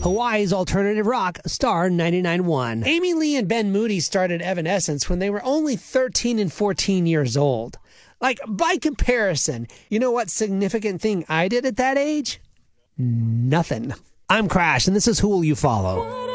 Hawaii's alternative rock, Star 99.1. Amy Lee and Ben Moody started Evanescence when they were only 13 and 14 years old. Like, by comparison, you know what significant thing I did at that age? Nothing. I'm Crash, and this is Who Will You Follow?